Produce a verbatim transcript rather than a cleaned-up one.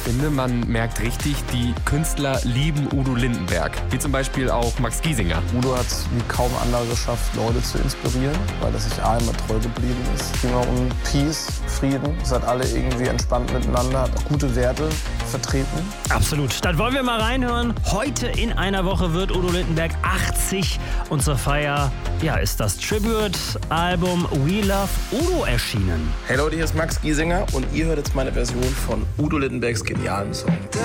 finde, man merkt richtig, die Künstler lieben Udo Lindenberg. Wie zum Beispiel auch Max Giesinger. Udo hat es wie kaum andere geschafft, Leute zu inspirieren, weil er sich A immer treu geblieben ist. Immer um Peace, Frieden. Es hat alle irgendwie entspannt miteinander, hat auch gute Werte vertreten. Absolut. Dann wollen wir mal reinhören. Heute in einer Woche wird Udo Lindenberg achtzig und zur Feier ja, ist das Tribute-Album We Love Udo erschienen. Hey Leute, hier ist Max Giesinger und ihr hört jetzt meine Version von Udo Lindenbergs genialen Song.